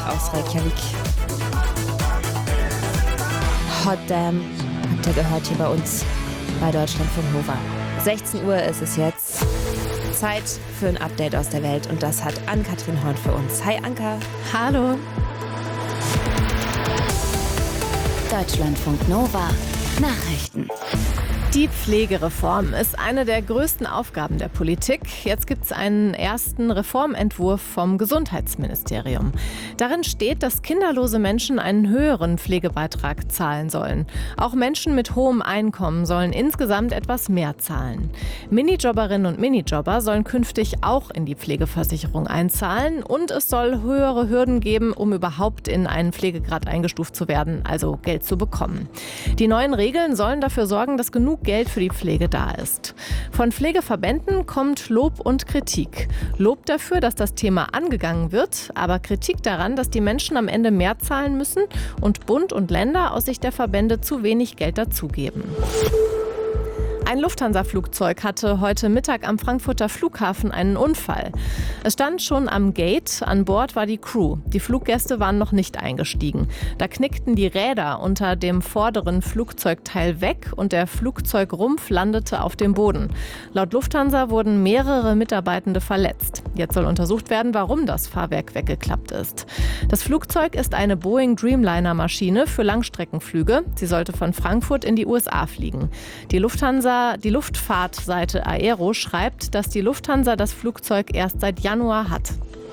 aus Reykjavik. Hot Damn habt ihr gehört hier bei uns bei Deutschlandfunk Nova. 16 Uhr ist es jetzt. Zeit für ein Update aus der Welt und das hat Ann-Kathrin Horn für uns. Hi Anka. Hallo. Deutschlandfunk Nova Nachrichten. Die Pflegereform ist eine der größten Aufgaben der Politik. Jetzt gibt es einen ersten Reformentwurf vom Gesundheitsministerium. Darin steht, dass kinderlose Menschen einen höheren Pflegebeitrag zahlen sollen. Auch Menschen mit hohem Einkommen sollen insgesamt etwas mehr zahlen. Minijobberinnen und Minijobber sollen künftig auch in die Pflegeversicherung einzahlen und es soll höhere Hürden geben, um überhaupt in einen Pflegegrad eingestuft zu werden, also Geld zu bekommen. Die neuen Regeln sollen dafür sorgen, dass genug Geld für die Pflege da ist. Von Pflegeverbänden kommt Lob und Kritik. Lob dafür, dass das Thema angegangen wird, aber Kritik daran, dass die Menschen am Ende mehr zahlen müssen und Bund und Länder aus Sicht der Verbände zu wenig Geld dazugeben. Ein Lufthansa-Flugzeug hatte heute Mittag am Frankfurter Flughafen einen Unfall. Es stand schon am Gate, an Bord war die Crew. Die Fluggäste waren noch nicht eingestiegen. Da knickten die Räder unter dem vorderen Flugzeugteil weg und der Flugzeugrumpf landete auf dem Boden. Laut Lufthansa wurden mehrere Mitarbeitende verletzt. Jetzt soll untersucht werden, warum das Fahrwerk weggeklappt ist. Das Flugzeug ist eine Boeing Dreamliner-Maschine für Langstreckenflüge. Sie sollte von Frankfurt in die USA fliegen. Die Luftfahrtseite Aero schreibt, dass die Lufthansa das Flugzeug erst seit Januar hat.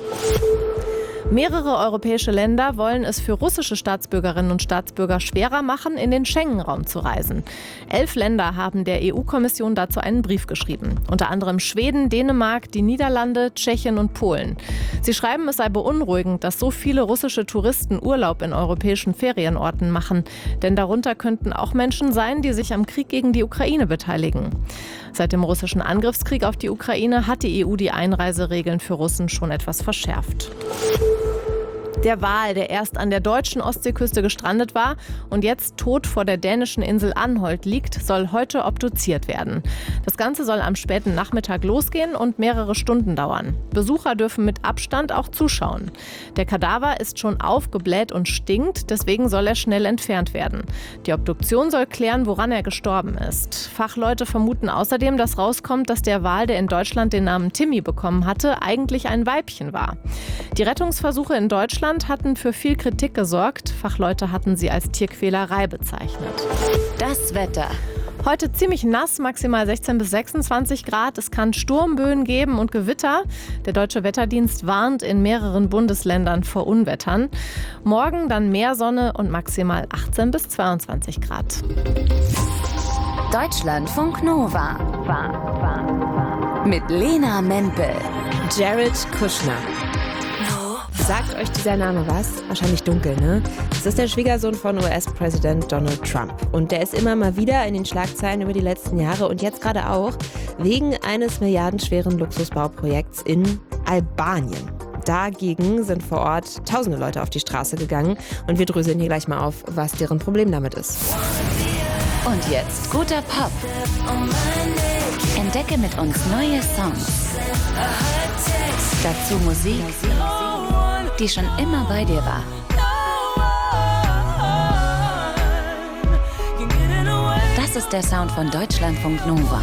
Mehrere europäische Länder wollen es für russische Staatsbürgerinnen und Staatsbürger schwerer machen, in den Schengen-Raum zu reisen. 11 Länder haben der EU-Kommission dazu einen Brief geschrieben. Unter anderem Schweden, Dänemark, die Niederlande, Tschechien und Polen. Sie schreiben, es sei beunruhigend, dass so viele russische Touristen Urlaub in europäischen Ferienorten machen. Denn darunter könnten auch Menschen sein, die sich am Krieg gegen die Ukraine beteiligen. Seit dem russischen Angriffskrieg auf die Ukraine hat die EU die Einreiseregeln für Russen schon etwas verschärft. Der Wal, der erst an der deutschen Ostseeküste gestrandet war und jetzt tot vor der dänischen Insel Anholt liegt, soll heute obduziert werden. Das Ganze soll am späten Nachmittag losgehen und mehrere Stunden dauern. Besucher dürfen mit Abstand auch zuschauen. Der Kadaver ist schon aufgebläht und stinkt, deswegen soll er schnell entfernt werden. Die Obduktion soll klären, woran er gestorben ist. Fachleute vermuten außerdem, dass rauskommt, dass der Wal, der in Deutschland den Namen Timmy bekommen hatte, eigentlich ein Weibchen war. Die Rettungsversuche in Deutschland hatten für viel Kritik gesorgt. Fachleute hatten sie als Tierquälerei bezeichnet. Das Wetter. Heute ziemlich nass, maximal 16 bis 26 Grad. Es kann Sturmböen geben und Gewitter. Der Deutsche Wetterdienst warnt in mehreren Bundesländern vor Unwettern. Morgen dann mehr Sonne und maximal 18 bis 22 Grad. Deutschlandfunk Nova. Mit Lena Mempel. Jared Kushner. Sagt euch dieser Name was? Wahrscheinlich dunkel, ne? Das ist der Schwiegersohn von US-Präsident Donald Trump. Und der ist immer mal wieder in den Schlagzeilen über die letzten Jahre und jetzt gerade auch wegen eines milliardenschweren Luxusbauprojekts in Albanien. Dagegen sind vor Ort tausende Leute auf die Straße gegangen und wir dröseln hier gleich mal auf, was deren Problem damit ist. Und jetzt guter Pop. Entdecke mit uns neue Songs. Dazu Musik, die schon immer bei dir war. Das ist der Sound von Deutschlandfunk Nova.